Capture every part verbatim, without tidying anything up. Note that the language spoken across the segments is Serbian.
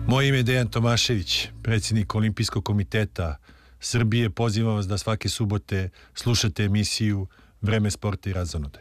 Moje ime je Dejan Tomašević, predsjednik Olimpijskog komiteta Srbije. Pozivam vas da svake subote slušate emisiju Vreme sporta i razonode.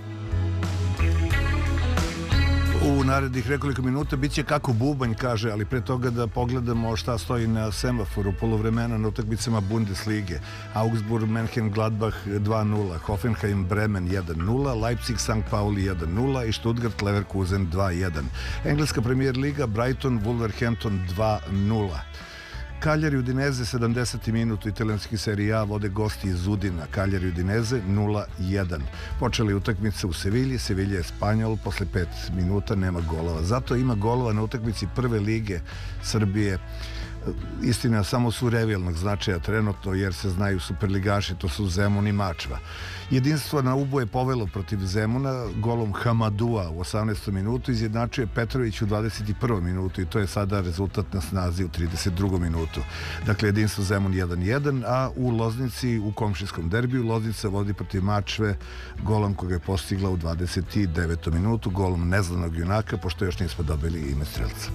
U narednih nekoliko minuta bit će kako bubanj kaže, ali pre toga da pogledamo šta stoji na semaforu poluvremena na utakmicama Bundeslige. Augsburg, Mönchengladbach dva nula, Hoffenheim, Bremen jedan nula, Leipzig, Sankt Pauli jedan nula i Stuttgart, Leverkusen dva jedan. Engleska premier liga, Brighton, Wolverhampton dva nula. Cagliari Udinese, sedamdeseti minut u italijanski seriji A, vode gosti iz Udina. Cagliari Udinese nula jedan. Počeli utakmice u Sevilji, Sevilja je Spanjol, posle pet minuta nema golova. Zato ima golova na utakmici prve lige Srbije. Istina, samo su revijalnog značaja trenutno, jer se znaju superligaši, to su Zemun i Mačva. Jedinstvo na Ubu je povelo protiv Zemuna golom Hamadua u osamnaestom minutu, izjednačuje Petrović u dvadeset prvom minutu i to je sada rezultat na snazi u trideset drugom minutu. Dakle, jedinstvo Zemun jedan jedan, a u Loznici u komšinskom derbiju Loznica vodi protiv Mačve golom koga je postigla u dvadeset devetom minutu, golom neznanog junaka, pošto još nismo dobili ime strelca.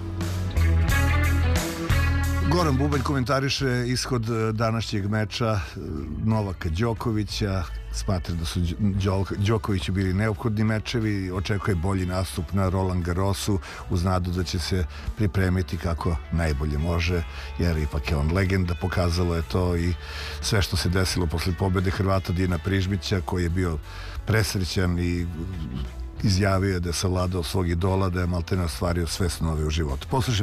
Goran Bubanj komentariše ishod današnjeg meča Novaka Đokovića, smatra da su Đokoviću bili neophodni mečevi, očekuje bolji nastup na Roland Garrosu uz nadu da će se pripremiti kako najbolje može, jer ipak je on legenda, pokazalo je to i sve što se desilo posle pobede Hrvata Dina Prižmića, koji je bio presrećan i izjavio je da je savladao svog idola, da je maltene ostvario sve snove u životu. Poslušaj